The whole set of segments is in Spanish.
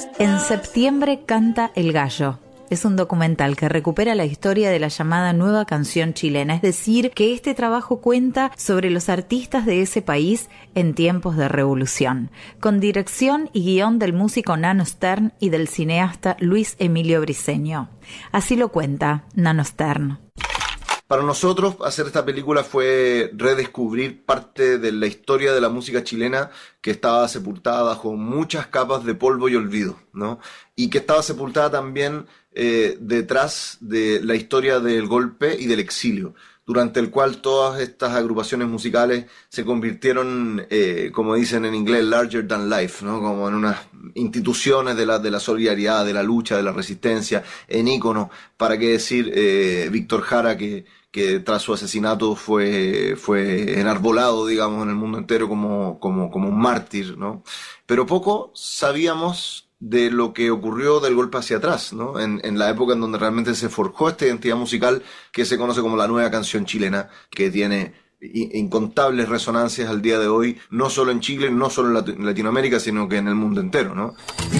En septiembre canta el gallo. Es un documental que recupera la historia de la llamada nueva canción chilena, es decir, que este trabajo cuenta sobre los artistas de ese país en tiempos de revolución, con dirección y guión del músico Nano Stern y del cineasta Luis Emilio Briceño. Así lo cuenta Nano Stern. Para nosotros, hacer esta película fue redescubrir parte de la historia de la música chilena que estaba sepultada bajo muchas capas de polvo y olvido, ¿no? Y que estaba sepultada también detrás de la historia del golpe y del exilio, durante el cual todas estas agrupaciones musicales se convirtieron, como dicen en inglés, larger than life, ¿no? Como en unas instituciones de la solidaridad, de la lucha, de la resistencia, en íconos. Para qué decir, Víctor Jara, que tras su asesinato fue enarbolado, digamos, en el mundo entero como un mártir, ¿no? Pero poco sabíamos de lo que ocurrió del golpe hacia atrás, ¿no? En la época en donde realmente se forjó esta identidad musical que se conoce como la nueva canción chilena, que tiene incontables resonancias al día de hoy, no solo en Chile, no solo en Latinoamérica, sino que en el mundo entero, ¿no?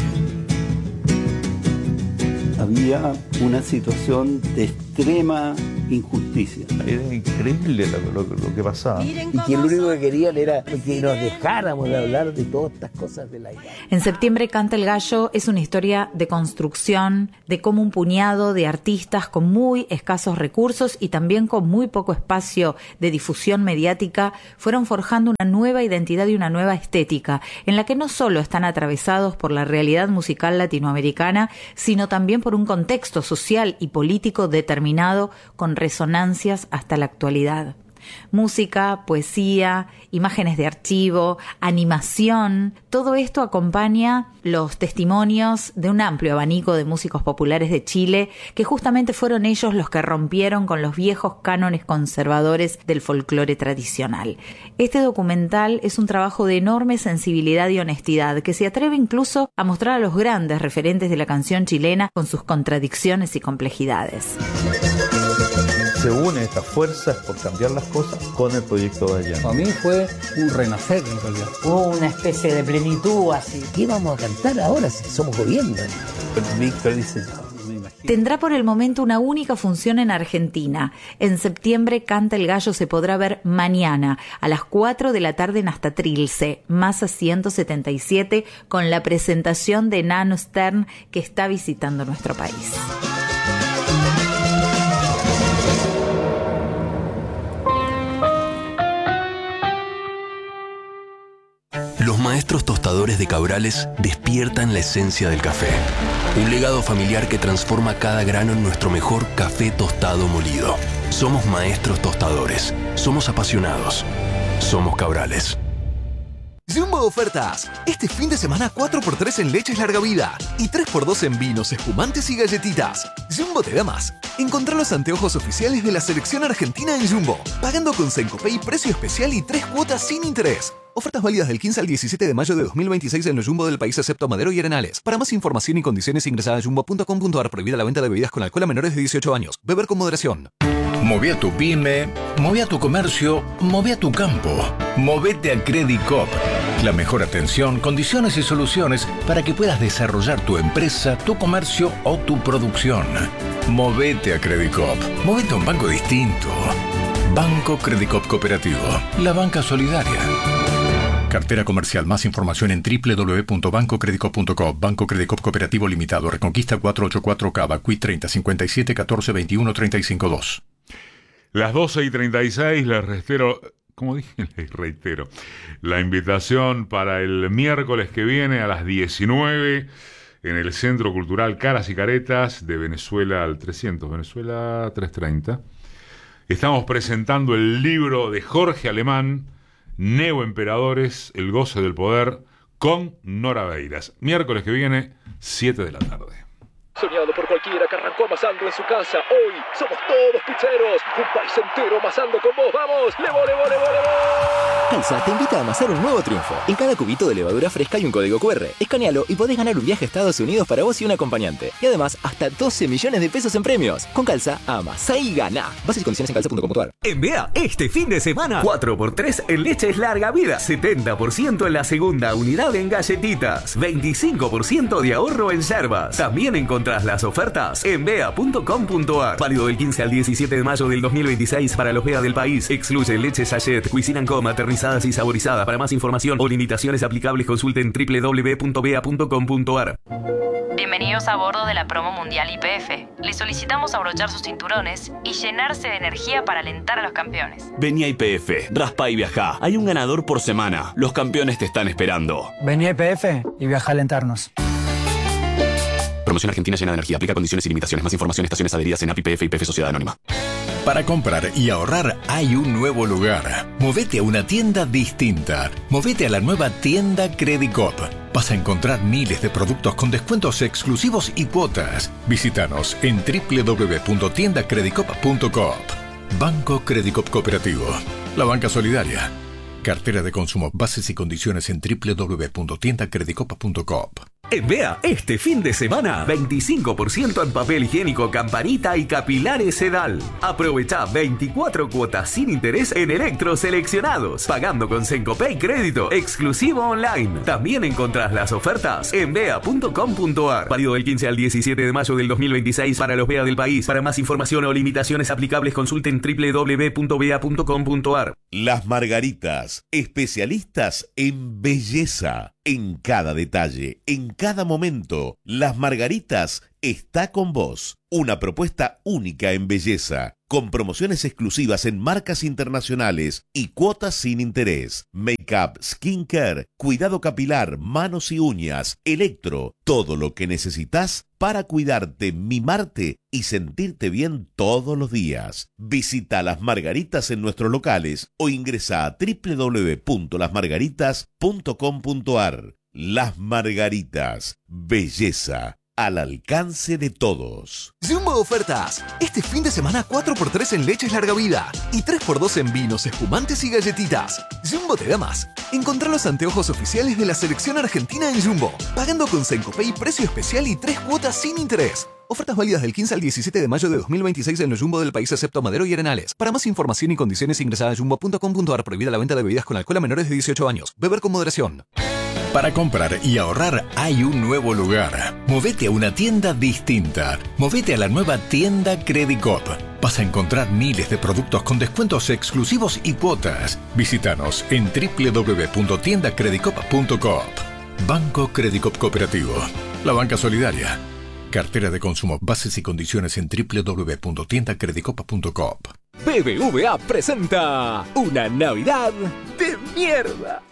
Había una situación de extrema injusticia. Era increíble lo que pasaba. Y que lo único que querían era que nos dejáramos de hablar de todas estas cosas de la idea. En septiembre canta el gallo es una historia de construcción, de cómo un puñado de artistas con muy escasos recursos y también con muy poco espacio de difusión mediática fueron forjando una nueva identidad y una nueva estética, en la que no solo están atravesados por la realidad musical latinoamericana, sino también por un contexto social y político determinado con resonancias hasta la actualidad. Música, poesía, imágenes de archivo, animación, todo esto acompaña los testimonios de un amplio abanico de músicos populares de Chile, que justamente fueron ellos los que rompieron con los viejos cánones conservadores del folclore tradicional. Este documental es un trabajo de enorme sensibilidad y honestidad, que se atreve incluso a mostrar a los grandes referentes de la canción chilena con sus contradicciones y complejidades. Se unen estas fuerzas por cambiar las cosas con el proyecto de Allende. Para mí fue un renacer en realidad. Hubo una especie de plenitud así. ¿Qué vamos a cantar ahora si somos gobierno? Víctor dice, no me imagino. Tendrá por el momento una única función en Argentina. En septiembre Canta el Gallo se podrá ver mañana a las 4 de la tarde en Hasta Trilce, Masa 177, con la presentación de Nano Stern, que está visitando nuestro país. Los maestros tostadores de Cabrales despiertan la esencia del café. Un legado familiar que transforma cada grano en nuestro mejor café tostado molido. Somos maestros tostadores. Somos apasionados. Somos Cabrales. Jumbo Ofertas. Este fin de semana 4x3 en leches larga vida y 3x2 en vinos, espumantes y galletitas. Jumbo te da más. Encontrá los anteojos oficiales de la selección argentina en Jumbo, pagando con Sencopay precio especial y 3 cuotas sin interés. Ofertas válidas del 15 al 17 de mayo de 2026 en los Jumbo del país excepto Madero y Arenales. Para más información y condiciones ingresa a jumbo.com.ar. Prohibida la venta de bebidas con alcohol a menores de 18 años. Beber con moderación. Moví a tu pyme, moví a tu comercio, moví a tu campo. Movete a Credit Coop. La mejor atención, condiciones y soluciones para que puedas desarrollar tu empresa, tu comercio o tu producción. Movete a Credit Coop. Movete a un banco distinto. Banco Credit Coop Cooperativo. La banca solidaria. Cartera comercial. Más información en www.bancocreditcoop.com. Banco Credit Coop Cooperativo Limitado. Reconquista 484 Cava. Quit 30 57 14 21 35 2. Las 12:36 les reitero la invitación para el miércoles que viene a las 19 en el Centro Cultural Caras y Caretas de Venezuela al 300, Venezuela 330. Estamos presentando el libro de Jorge Alemán, Neoemperadores, el goce del poder, con Nora Beiras. Miércoles que viene, 7 de la tarde. Soñado por cualquiera que arrancó amasando en su casa. Hoy somos todos pizzeros. Un país entero amasando con vos. ¡Vamos! ¡Levo! Calza te invita a amasar un nuevo triunfo. En cada cubito de levadura fresca hay un código QR. Escanealo y podés ganar un viaje a Estados Unidos para vos y un acompañante. Y además, hasta 12 millones de pesos en premios. Con Calza, amasá y gana. Bases y condiciones en calza.com.ar. En BEA, este fin de semana, 4x3 en leches larga vida. 70% en la segunda unidad en galletitas. 25% de ahorro en yerbas. También encontrás las ofertas en bea.com.ar. Válido del 15 al 17 de mayo del 2026 para los BEA del país. Excluye leche sachet, Cuisine & Co, maternizadas y saborizadas. Para más información o limitaciones aplicables consulten www.bea.com.ar. Bienvenidos a bordo de la promo mundial YPF. Les solicitamos abrochar sus cinturones y llenarse de energía para alentar a los campeones. Vení a YPF, raspa y viajá. Hay un ganador por semana. Los campeones te están esperando. Vení a YPF y viajá a alentarnos. Promoción Argentina llena de energía. Aplica condiciones y limitaciones. Más información, estaciones adheridas en API YPF y YPF Sociedad Anónima. Para comprar y ahorrar hay un nuevo lugar. Movete a una tienda distinta. Movete a la nueva tienda Credicop. Vas a encontrar miles de productos con descuentos exclusivos y cuotas. Visítanos en www.tiendacredicop.coop. Banco Credicop Cooperativo. La banca solidaria. Cartera de consumo. Bases y condiciones en www.tiendacredicop.coop. En BEA, este fin de semana, 25% en papel higiénico Campanita y capilares Sedal. Aprovecha 24 cuotas sin interés en electros seleccionados, pagando con Sencopay Crédito, exclusivo online. También encontrás las ofertas en bea.com.ar. Válido del 15 al 17 de mayo del 2026 para los BEA del país. Para más información o limitaciones aplicables consulten www.bea.com.ar. Las Margaritas, especialistas en belleza. En cada detalle, en cada momento, Las Margaritas está con vos. Una propuesta única en belleza, con promociones exclusivas en marcas internacionales y cuotas sin interés. Make-up, skincare, cuidado capilar, manos y uñas, electro, todo lo que necesitas para cuidarte, mimarte y sentirte bien todos los días. Visita Las Margaritas en nuestros locales o ingresa a www.lasmargaritas.com.ar. Las Margaritas, belleza al alcance de todos. Jumbo Ofertas. Este fin de semana 4x3 en leches larga vida y 3x2 en vinos, espumantes y galletitas. Jumbo te da más. Encontrá los anteojos oficiales de la selección argentina en Jumbo, pagando con Sencopay precio especial y 3 cuotas sin interés. Ofertas válidas del 15 al 17 de mayo de 2026 en los Jumbo del país excepto Madero y Arenales. Para más información y condiciones ingresa a jumbo.com.ar. Prohibida la venta de bebidas con alcohol a menores de 18 años. Beber con moderación. Para comprar y ahorrar hay un nuevo lugar. Movete a una tienda distinta. Movete a la nueva tienda Credicop. Vas a encontrar miles de productos con descuentos exclusivos y cuotas. Visítanos en www.tiendacredicop.coop. Banco Credicop Cooperativo. La banca solidaria. Cartera de consumo. Bases y condiciones en www.tiendacredicop.coop. BBVA presenta una Navidad de mierda.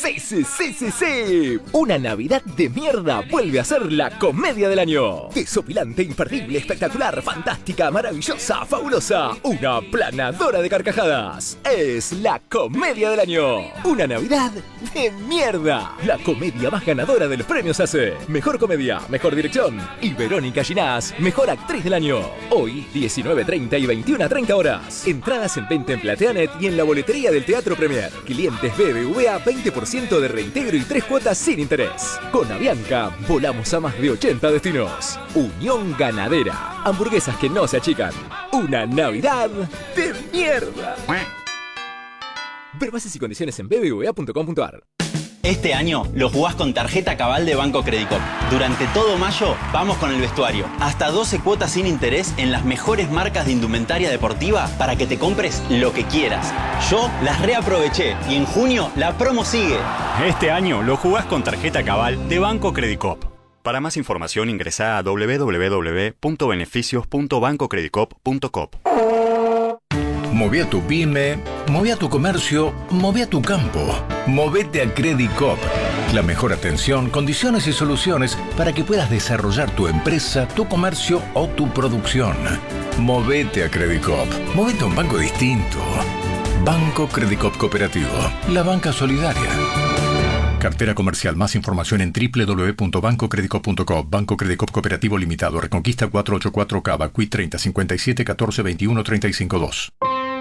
Sí. Una Navidad de mierda vuelve a ser la comedia del año. Desopilante, imperdible, espectacular, fantástica, maravillosa, fabulosa. Una planadora de carcajadas. Es la comedia del año. Una Navidad de mierda. La comedia más ganadora de los premios ACE. Mejor comedia, mejor dirección. Y Verónica Ginás, mejor actriz del año. Hoy, 19:30 y 21:30 horas. Entradas en venta en Plateanet y en la boletería del Teatro Premier. Clientes BBVA, 20% de reintegro y 3 cuotas sin interés. Con Avianca, volamos a más de 80 destinos. Unión Ganadera. Hamburguesas que no se achican. Una Navidad de mierda. Ver bases y condiciones en bbva.com.ar. Este año lo jugás con tarjeta Cabal de Banco Credicop. Durante todo mayo vamos con el vestuario. Hasta 12 cuotas sin interés en las mejores marcas de indumentaria deportiva para que te compres lo que quieras. Yo las reaproveché y en junio la promo sigue. Este año lo jugás con tarjeta Cabal de Banco Credicop. Para más información ingresá a www.beneficios.bancocredicop.coop. Moví a tu pyme, moví a tu comercio, moví a tu campo. Movete a Credicop. La mejor atención, condiciones y soluciones para que puedas desarrollar tu empresa, tu comercio o tu producción. Movete a Credicop. Movete a un banco distinto. Banco Credicop Cooperativo. La banca solidaria. Cartera comercial. Más información en www.bancocredicop.com. Banco Credicop Cooperativo Limitado. Reconquista 484 Cava. Qui 30 57 14 21 35 2.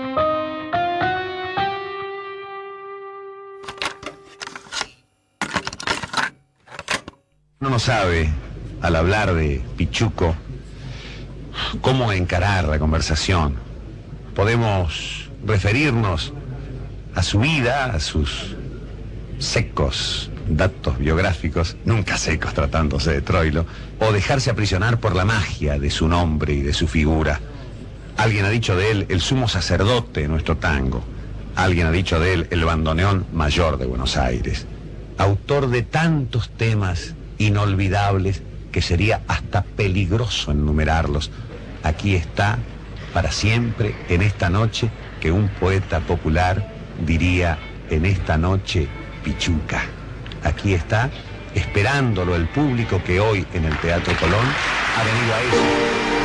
Uno no sabe, al hablar de Pichuco, cómo encarar la conversación. Podemos referirnos a su vida, a sus secos datos biográficos, nunca secos tratándose de Troilo, o dejarse aprisionar por la magia de su nombre y de su figura. Alguien ha dicho de él el sumo sacerdote de nuestro tango. Alguien ha dicho de él el bandoneón mayor de Buenos Aires. Autor de tantos temas inolvidables que sería hasta peligroso enumerarlos. Aquí está, para siempre, en esta noche, que un poeta popular diría: en esta noche, Pichuca. Aquí está, esperándolo el público que hoy en el Teatro Colón ha venido a eso.